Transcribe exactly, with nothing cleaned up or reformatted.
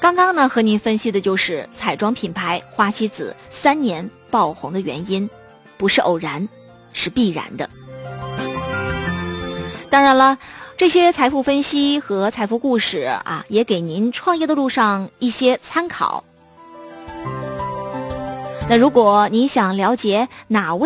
刚刚呢和您分析的就是彩妆品牌花西子三年爆红的原因，不是偶然，是必然的。当然了，这些财富分析和财富故事啊，也给您创业的路上一些参考。那如果你想了解哪位